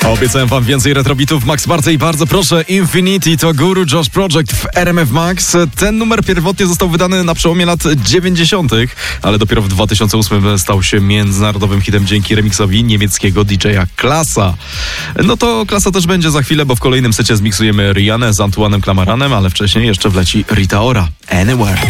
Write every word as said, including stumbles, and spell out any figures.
Obiecałem wam więcej retrobitów. Max Barca i bardzo proszę, Infinity to Guru Josh Project w R M F Max. Ten numer pierwotnie został wydany na przełomie lat dziewięćdziesiątych, ale dopiero w dwa tysiące ósmym stał się międzynarodowym hitem dzięki remiksowi niemieckiego D J a Klasa. No to Klasa też będzie za chwilę, bo w kolejnym secie zmiksujemy Rihannę z Antoine'em Clamaranem, ale wcześniej jeszcze wleci Rita Ora. Anywhere.